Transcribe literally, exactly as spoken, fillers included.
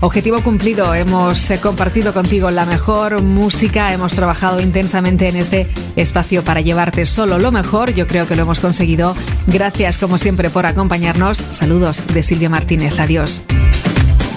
Objetivo cumplido, hemos compartido contigo la mejor música, hemos trabajado intensamente en este espacio para llevarte solo lo mejor. Yo creo que lo hemos conseguido. Gracias como siempre por acompañarnos. Saludos de Silvia Martínez. Adiós.